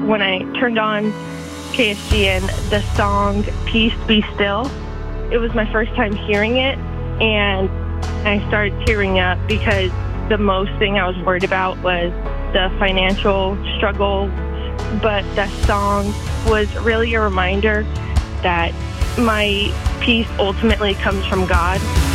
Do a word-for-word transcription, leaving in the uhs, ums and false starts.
when I turned on K S G N the song Peace Be Still. It was my first time hearing it, and I started tearing up because the most thing I was worried about was the financial struggle. But that song was really a reminder that my peace ultimately comes from God.